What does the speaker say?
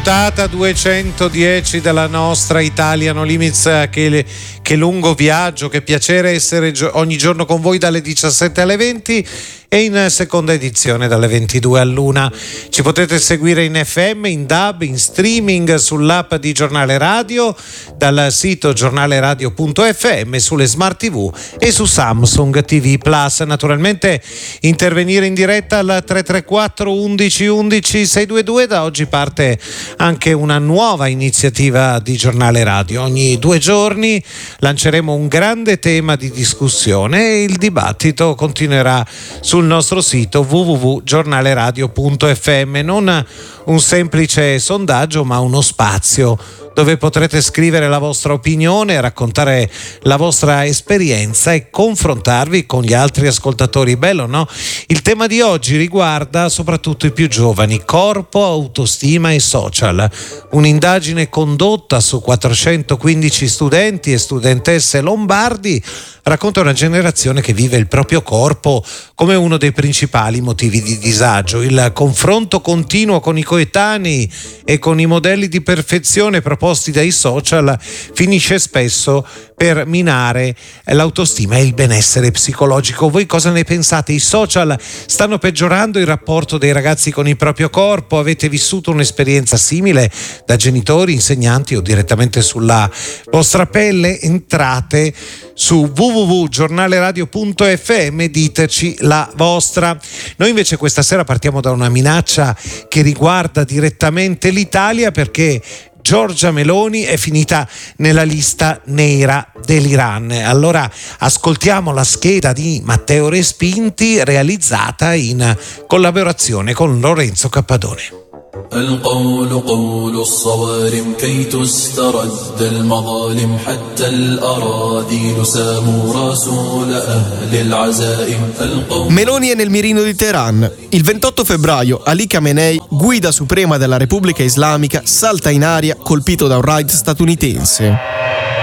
puntata 210 della nostra Italia No Limits. Che lungo viaggio, che piacere essere ogni giorno con voi dalle 17 alle 20 e in seconda edizione dalle 22 all'1. Ci potete seguire in FM, in DAB, in streaming, sull'app di Giornale Radio, dal sito giornaleradio.fm, sulle smart TV e su Samsung TV Plus. Naturalmente intervenire in diretta al 334 11 11 622. Da oggi parte anche una nuova iniziativa di Giornale Radio. Ogni 2 giorni lanceremo un grande tema di discussione e il dibattito continuerà sul nostro sito www.giornaleradio.fm. Non un semplice sondaggio, ma uno spazio dove potrete scrivere la vostra opinione, raccontare la vostra esperienza e confrontarvi con gli altri ascoltatori. Bello, no? Il tema di oggi riguarda soprattutto i più giovani: corpo, autostima e social. Un'indagine condotta su 415 studenti e studentesse lombardi racconta una generazione che vive il proprio corpo come uno dei principali motivi di disagio. Il confronto continuo con i coetanei e con i modelli di perfezione proposti dai social finisce spesso per minare l'autostima e il benessere psicologico. Voi cosa ne pensate? I social stanno peggiorando il rapporto dei ragazzi con il proprio corpo? Avete vissuto un'esperienza simile da genitori, insegnanti o direttamente sulla vostra pelle? Entrate su www.giornaleradio.fm, diteci la vostra. Noi invece questa sera partiamo da una minaccia che riguarda direttamente l'Italia, perché Giorgia Meloni è finita nella lista nera dell'Iran. Allora ascoltiamo la scheda di Matteo Respinti, realizzata in collaborazione con Lorenzo Cappadone. القول قول الصوارم كي تسترد المظالم حتى الأراضي ساموا رسول أهل العزائم. Meloni è nel mirino di Teheran. Il 28 febbraio Ali Khamenei, guida suprema della Repubblica Islamica, salta in aria colpito da un raid statunitense.